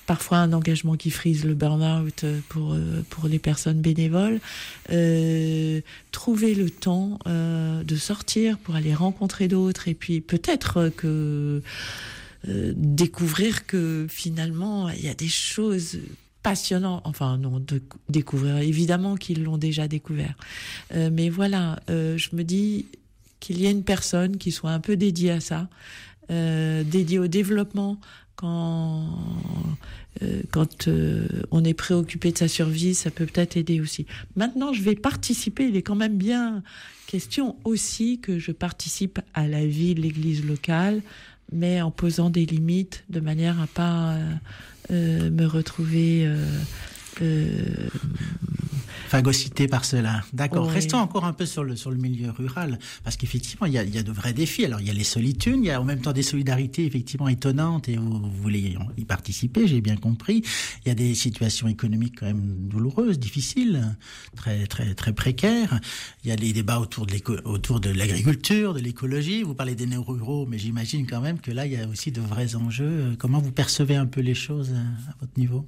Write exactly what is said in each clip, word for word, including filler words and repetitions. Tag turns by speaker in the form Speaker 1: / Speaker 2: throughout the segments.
Speaker 1: parfois un engagement qui frise le burn-out pour euh, pour les personnes bénévoles. Euh, trouver le temps euh, de sortir pour aller rencontrer d'autres et puis peut-être que euh, découvrir que finalement il y a des choses passionnantes. Enfin non, de découvrir évidemment qu'ils l'ont déjà découvert. Euh, mais voilà, euh, je me dis qu'il y ait une personne qui soit un peu dédiée à ça, euh, dédiée au développement. Quand euh, quand euh, on est préoccupé de sa survie, ça peut peut-être aider aussi. Maintenant, je vais participer. Il est quand même bien question aussi que je participe à la vie de l'église locale, mais en posant des limites, de manière à pas euh, euh, me retrouver euh, euh,
Speaker 2: phagocyté par cela. D'accord.
Speaker 1: Oui.
Speaker 2: Restons encore un peu sur le sur le milieu rural, parce qu'effectivement il y a il y a de vrais défis. Alors il y a les solitudes, il y a en même temps des solidarités effectivement étonnantes et vous, vous voulez y participer, j'ai bien compris. Il y a des situations économiques quand même douloureuses, difficiles, très très très précaires. Il y a des débats autour de l'éco, autour de l'agriculture, de l'écologie. Vous parlez des néo-ruraux, mais j'imagine quand même que là il y a aussi de vrais enjeux. Comment vous percevez un peu les choses à votre niveau?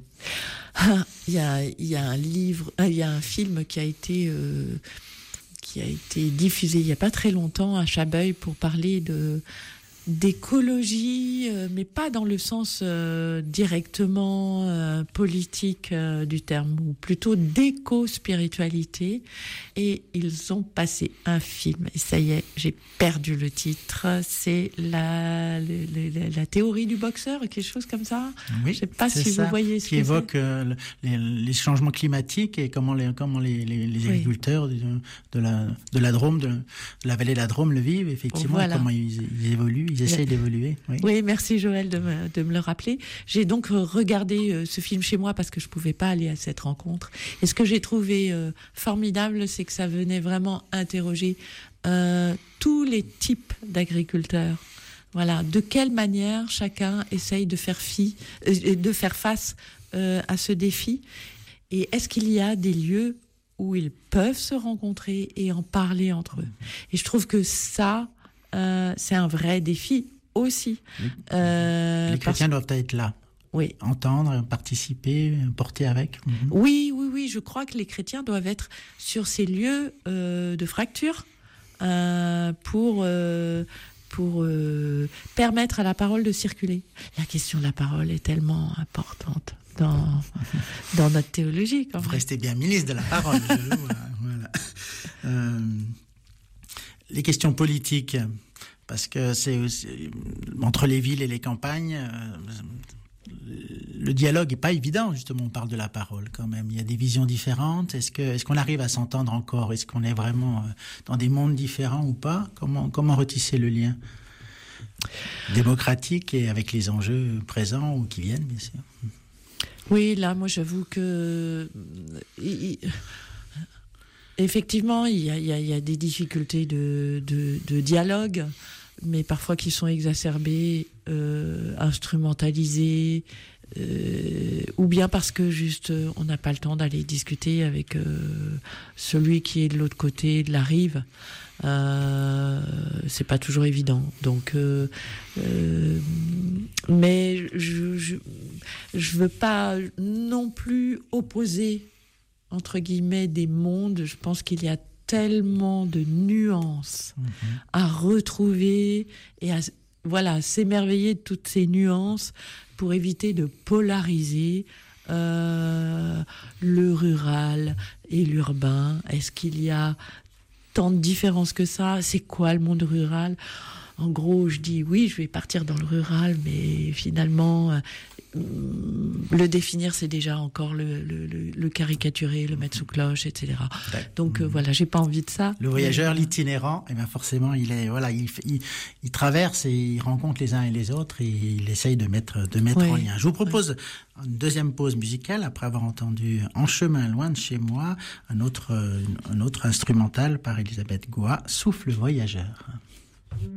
Speaker 1: Ah, il y a il y a un livre, il y a un film qui a été euh, qui a été diffusé il y a pas très longtemps à Chabeuil pour parler de d'écologie, euh, mais pas dans le sens euh, directement euh, politique euh, du terme, ou plutôt d'éco-spiritualité. Et ils ont passé un film, et ça y est, j'ai perdu le titre, c'est la, la, la, la théorie du boxeur, quelque chose comme ça.
Speaker 2: Oui,
Speaker 1: je sais pas si
Speaker 2: ça,
Speaker 1: vous voyez ce
Speaker 2: qui
Speaker 1: que
Speaker 2: évoque
Speaker 1: c'est.
Speaker 2: Euh, les, les changements climatiques et comment les, comment les, les, les agriculteurs oui. de, de, la, de la Drôme, de, de la vallée de la Drôme le vivent, effectivement, voilà. Et comment ils, ils évoluent. Ils essayent d'évoluer. Oui.
Speaker 1: oui, merci Joël de me, de me le rappeler. J'ai donc regardé euh, ce film chez moi parce que je pouvais pas aller à cette rencontre. Et ce que j'ai trouvé euh, formidable, c'est que ça venait vraiment interroger euh, tous les types d'agriculteurs. Voilà, de quelle manière chacun essaye de faire fi, euh, de faire face euh, à ce défi. Et est-ce qu'il y a des lieux où ils peuvent se rencontrer et en parler entre eux? Et je trouve que ça, euh, c'est un vrai défi aussi.
Speaker 2: Les,
Speaker 1: euh,
Speaker 2: les chrétiens
Speaker 1: parce...
Speaker 2: doivent être là.
Speaker 1: Oui.
Speaker 2: Entendre, participer, porter avec. Mm-hmm.
Speaker 1: Oui, oui, oui. Je crois que les chrétiens doivent être sur ces lieux euh, de fracture euh, pour euh, pour euh, permettre à la parole de circuler. La question de la parole est tellement importante dans dans notre théologie. Quand
Speaker 2: Vous
Speaker 1: même.
Speaker 2: restez bien ministre de la parole. je le vois, voilà. Euh, les questions politiques. Parce que c'est aussi, entre les villes et les campagnes, euh, le dialogue est pas évident, justement. On parle de la parole quand même. Il y a des visions différentes. Est-ce que, est-ce qu'on arrive à s'entendre encore? Est-ce qu'on est vraiment dans des mondes différents ou pas? Comment, comment retisser le lien démocratique et avec les enjeux présents ou qui viennent, bien sûr?
Speaker 1: Oui, là, moi, j'avoue que il, effectivement, il y a, il y a, il y a des difficultés de, de, de dialogue, mais parfois qui sont exacerbées, euh, instrumentalisées, euh, ou bien parce que juste on n'a pas le temps d'aller discuter avec euh, celui qui est de l'autre côté de la rive. Euh, c'est pas toujours évident. Donc, euh, euh, mais je, je je veux pas non plus opposer entre guillemets des mondes. Je pense qu'il y a tellement de nuances mmh. à retrouver et à voilà s'émerveiller de toutes ces nuances pour éviter de polariser euh, le rural et l'urbain. Est-ce qu'il y a tant de différences que ça? C'est quoi le monde rural? En gros, je dis oui, je vais partir dans le rural, mais finalement, euh, le définir, c'est déjà encore le, le, le, le caricaturer, le mettre sous cloche, et cetera. Donc mmh. euh, voilà, j'ai pas envie de ça.
Speaker 2: Le voyageur,
Speaker 1: mais...
Speaker 2: l'itinérant, et eh bien forcément, il est voilà, il, il, il traverse et il rencontre les uns et les autres et il essaye de mettre de mettre oui. en lien. Je vous propose oui. une deuxième pause musicale après avoir entendu En chemin loin de chez moi, un autre un autre instrumental par Elisabeth Goua, Souffle voyageur.